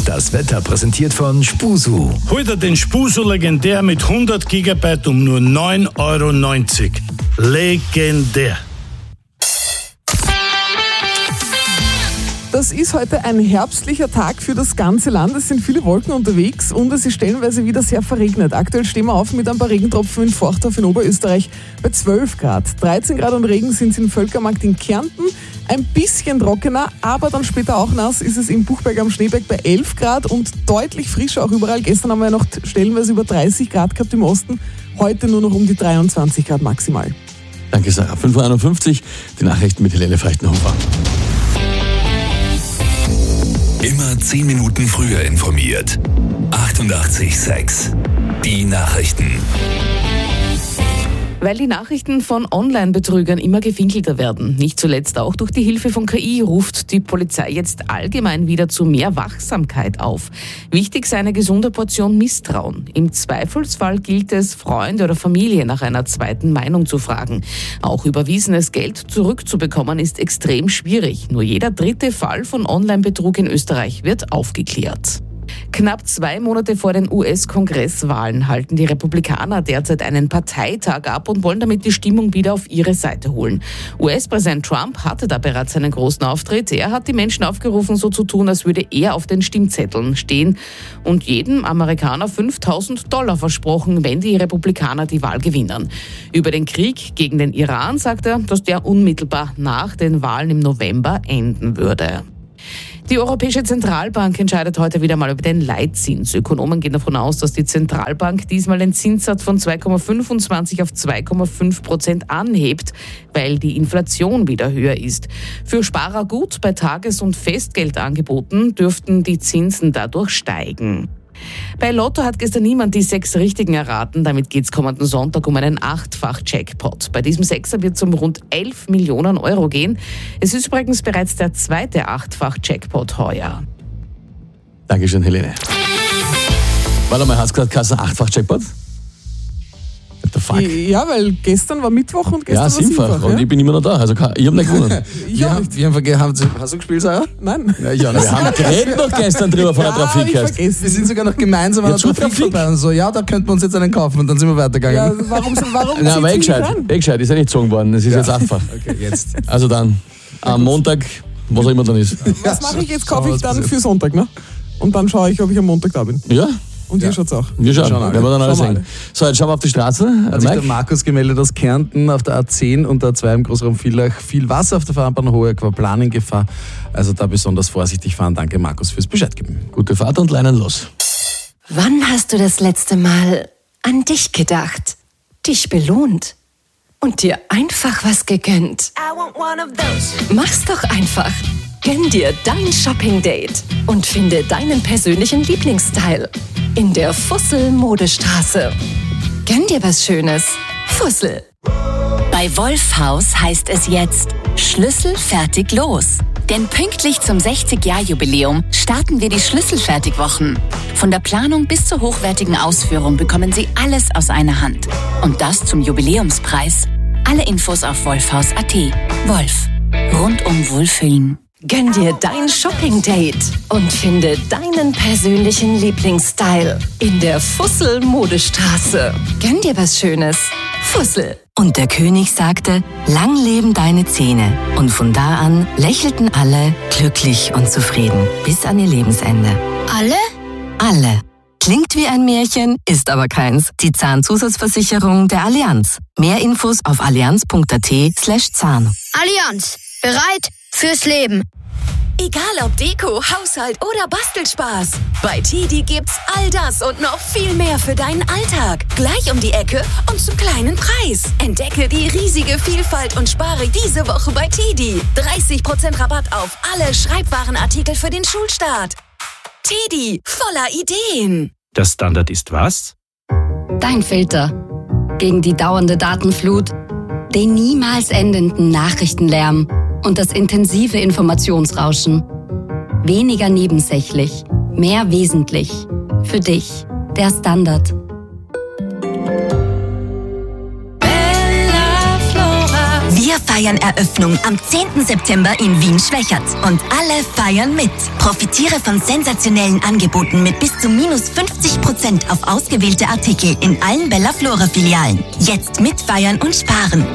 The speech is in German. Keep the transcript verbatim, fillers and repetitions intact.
Das Wetter präsentiert von Spusu. Heute den Spusu legendär mit hundert Gigabyte um nur neun Euro neunzig. Legendär. Das ist heute ein herbstlicher Tag für das ganze Land. Es sind viele Wolken unterwegs und es ist stellenweise wieder sehr verregnet. Aktuell stehen wir auf mit ein paar Regentropfen in Forchdorf in Oberösterreich bei zwölf Grad. dreizehn Grad und Regen sind es im Völkermarkt in Kärnten. Ein bisschen trockener, aber dann später auch nass ist es im Buchberg am Schneeberg bei elf Grad und deutlich frischer auch überall. Gestern haben wir ja noch stellenweise über dreißig Grad gehabt im Osten. Heute nur noch um die dreiundzwanzig Grad maximal. Danke, Sarah. fünf Uhr einundfünfzig, die Nachrichten mit Helene Feuchtenhofer. Immer zehn Minuten früher informiert. achtundachtzig Komma sechs. Die Nachrichten. Weil die Nachrichten von Online-Betrügern immer gefinkelter werden, nicht zuletzt auch durch die Hilfe von K I, ruft die Polizei jetzt allgemein wieder zu mehr Wachsamkeit auf. Wichtig sei eine gesunde Portion Misstrauen. Im Zweifelsfall gilt es, Freunde oder Familie nach einer zweiten Meinung zu fragen. Auch überwiesenes Geld zurückzubekommen ist extrem schwierig. Nur jeder dritte Fall von Online-Betrug in Österreich wird aufgeklärt. Knapp zwei Monate vor den U S-Kongresswahlen halten die Republikaner derzeit einen Parteitag ab und wollen damit die Stimmung wieder auf ihre Seite holen. U S-Präsident Trump hatte da bereits einen großen Auftritt. Er hat die Menschen aufgerufen, so zu tun, als würde er auf den Stimmzetteln stehen und jedem Amerikaner fünftausend Dollar versprochen, wenn die Republikaner die Wahl gewinnen. Über den Krieg gegen den Iran sagt er, dass der unmittelbar nach den Wahlen im November enden würde. Die Europäische Zentralbank entscheidet heute wieder mal über den Leitzins. Ökonomen gehen davon aus, dass die Zentralbank diesmal den Zinssatz von zwei Komma fünfundzwanzig auf zwei Komma fünf Prozent anhebt, weil die Inflation wieder höher ist. Für Sparer gut, bei Tages- und Festgeldangeboten dürften die Zinsen dadurch steigen. Bei Lotto hat gestern niemand die sechs Richtigen erraten. Damit geht es kommenden Sonntag um einen Achtfach-Jackpot. Bei diesem Sechser wird es um rund elf Millionen Euro gehen. Es ist übrigens bereits der zweite Achtfach-Jackpot heuer. Dankeschön, Helene. Warte mal, hast du gerade Kasse Achtfach-Jackpot? The fuck? Ja, weil gestern war Mittwoch und gestern Ja, war siebenfach. siebenfach. Und Ja? ich bin immer noch da. Also ich habe nicht gewonnen. Ich Wir auch haben, nicht. wir haben vergessen, haben Sie, hast du gespielt, Sarah? Nein. Ja, ich auch Wir nicht. haben geredet noch gestern drüber von der Ja, hab ich Trafikkast. Wir vergessen. sind sogar noch gemeinsam an Jetzt der schon Trafik Trafik? vorbei und so, ja, da könnten wir uns jetzt einen kaufen und dann sind wir Ja, weitergegangen. warum warum Nein, aber eh sind Sie gescheit. nicht dran? Eh gescheit, ist ja nicht gezogen worden. Es ist jetzt achtfach. Okay, jetzt. Also dann, am Montag, was auch immer dann ist. Was mache ich jetzt? Kaufe Schauen wir, ich was dann passiert. für Sonntag, ne? Und dann schaue ich, ob ich am Montag da bin. Ja, Und ihr schaut's auch. wir schauen. Schauen alle. Werden wir dann alles Schauen wir sehen. So, jetzt schauen wir auf die Straße. Hat sich der Mike? Markus gemeldet aus Kärnten auf der A zehn und der A zwei im Großraum Villach. Viel Wasser auf der Fahrbahn, hohe Aquaplanengefahr. Also da besonders vorsichtig fahren. Danke, Markus, fürs Bescheid geben. Gute Fahrt und Leinen los. Wann hast du das letzte Mal an dich gedacht, dich belohnt und dir einfach was gegönnt? Mach's doch einfach. Gönn dir dein Shopping-Date und finde deinen persönlichen Lieblingsstyle in der Fussel-Modestraße. Gönn dir was Schönes. Fussel. Bei Wolfhaus heißt es jetzt Schlüssel fertig los. Denn pünktlich zum sechzig-Jahr-Jubiläum starten wir die Schlüsselfertigwochen. Von der Planung bis zur hochwertigen Ausführung bekommen Sie alles aus einer Hand. Und das zum Jubiläumspreis. Alle Infos auf wolfhaus punkt at. Wolf. Rundum Wohlfühlen. Gönn dir dein Shopping-Date und finde deinen persönlichen Lieblingsstyle in der Fussel-Modestraße. Gönn dir was Schönes. Fussel. Und der König sagte, lang leben deine Zähne. Und von da an lächelten alle glücklich und zufrieden bis an ihr Lebensende. Alle? Alle. Klingt wie ein Märchen, ist aber keins. Die Zahnzusatzversicherung der Allianz. Mehr Infos auf allianz punkt at slash Zahn. Allianz. Bereit fürs Leben. Egal ob Deko, Haushalt oder Bastelspaß. Bei Tidi gibt's all das und noch viel mehr für deinen Alltag. Gleich um die Ecke und zum kleinen Preis. Entdecke die riesige Vielfalt und spare diese Woche bei Tidi. dreißig Prozent Rabatt auf alle Schreibwarenartikel für den Schulstart. Tidi, voller Ideen. Der Standard ist was? Dein Filter. Gegen die dauernde Datenflut, den niemals endenden Nachrichtenlärm und das intensive Informationsrauschen. Weniger nebensächlich, mehr wesentlich. Für dich, der Standard. Wir Bayern-Eröffnung am zehnten September in Wien-Schwächert. Und alle feiern mit. Profitiere von sensationellen Angeboten mit bis zu minus fünfzig Prozent auf ausgewählte Artikel in allen Bella Flora-Filialen. Jetzt mitfeiern und sparen.